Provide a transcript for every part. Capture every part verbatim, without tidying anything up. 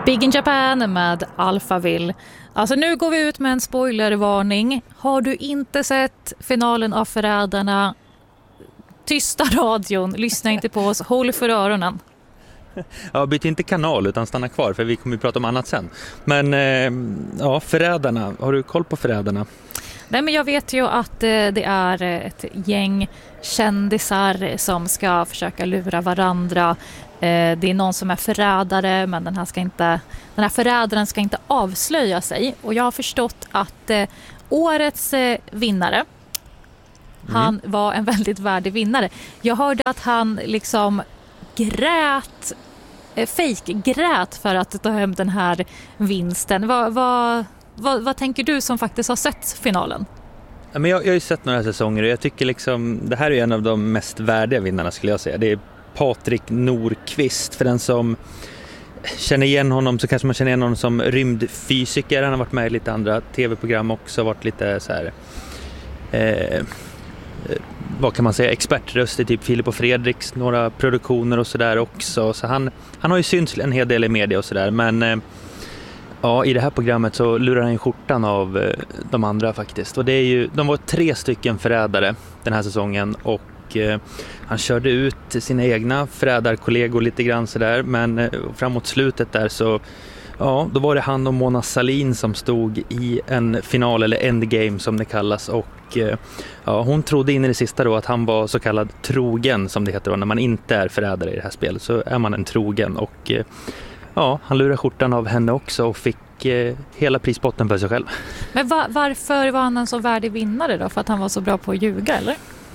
Big in Japan med Alphaville. Alltså nu går vi ut med en spoilervarning. Har du inte sett finalen av Förrädarna, tysta radion, lyssna inte på oss, håll för öronen. Ja, byt inte kanal utan stanna kvar för vi kommer att prata om annat sen. Men eh, ja, Förrädarna, har du koll på Förrädarna? Nej, men jag vet ju att det är ett gäng kändisar som ska försöka lura varandra. Det är någon som är förrädare, men den här, ska inte, den här förrädaren ska inte avslöja sig. Och jag har förstått att årets vinnare, mm. han var en väldigt värdig vinnare. Jag hörde att han liksom grät, fake grät för att ta hem den här vinsten. Vad... vad Vad, vad tänker du som faktiskt har sett finalen? Ja, men jag, jag har ju sett några säsonger och jag tycker liksom det här är en av de mest värdiga vinnarna skulle jag säga. Det är Patrik Nordqvist. För den som känner igen honom så kanske man känner igen honom som rymdfysiker. Han har varit med i lite andra tv-program också. Varit lite så här... Eh, vad kan man säga? Expertröst i typ Filip och Fredriks. Några produktioner och sådär också. Så han, han har ju synts en hel del i media och sådär. Men... Eh, Ja, i det här programmet så lurar han skjortan av eh, de andra faktiskt. Och det är ju, de var tre stycken förrädare den här säsongen och eh, han körde ut sina egna förrädarkollegor lite grann sådär. Men eh, framåt slutet där så, ja, då var det han och Mona Sahlin som stod i en final eller endgame som det kallas. Och eh, ja, hon trodde in i det sista då att han var så kallad trogen som det heter då. När man inte är förrädare i det här spelet så är man en trogen och... Eh, Ja, han lurade skjortan av henne också och fick eh, hela prisbotten för sig själv. Men va- varför var han en så värdig vinnare då? För att han var så bra på att ljuga, eller?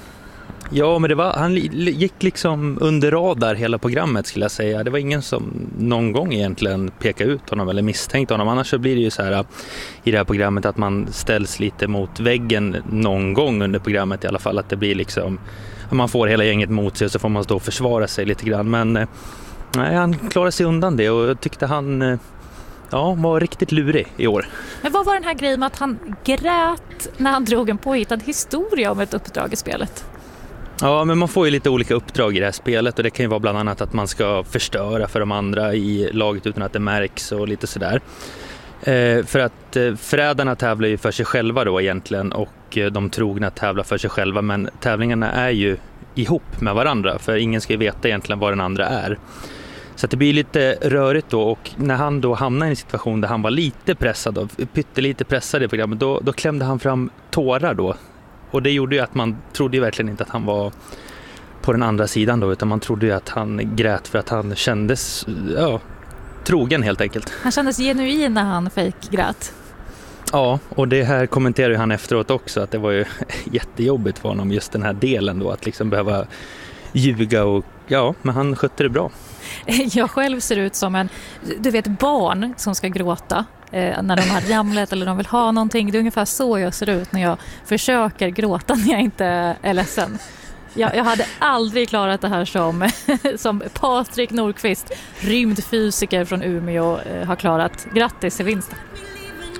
Ja, men det var, han gick liksom under radar hela programmet skulle jag säga. Det var ingen som någon gång egentligen pekade ut honom eller misstänkte honom. Annars så blir det ju så här i det här programmet att man ställs lite mot väggen någon gång under programmet i alla fall. Att det blir liksom, man får hela gänget mot sig och så får man stå och försvara sig lite grann. Men... Eh, Nej, han klarade sig undan det och jag tyckte han ja, var riktigt lurig i år. Men vad var den här grejen med att han grät när han drog en påhittad historia om ett uppdrag i spelet? Ja, men man får ju lite olika uppdrag i det här spelet och det kan ju vara bland annat att man ska förstöra för de andra i laget utan att det märks och lite sådär. Eh, för att eh, förrädarna tävlar ju för sig själva då egentligen och eh, de trogna tävlar för sig själva, men tävlingarna är ju ihop med varandra för ingen ska ju veta egentligen vad den andra är. Så att det blir lite rörigt då och när han då hamnar i en situation där han var lite pressad och pyttelite pressad i programmet då, då klämde han fram tårar då. Och det gjorde ju att man trodde ju verkligen inte att han var på den andra sidan då utan man trodde ju att han grät för att han kändes ja, trogen helt enkelt. Han kändes genuin när han fake grät. Ja, och det här kommenterar ju han efteråt också att det var ju jättejobbigt för honom just den här delen då att liksom behöva ljuga och ja, men han skötte det bra. Jag själv ser ut som en, du vet, barn som ska gråta eh, när de har ramlat eller de vill ha någonting. Det är ungefär så jag ser ut när jag försöker gråta när jag inte är ledsen. Jag, jag hade aldrig klarat det här som, som Patrik Nordqvist, rymdfysiker från Umeå, eh, har klarat. Grattis till vinsten.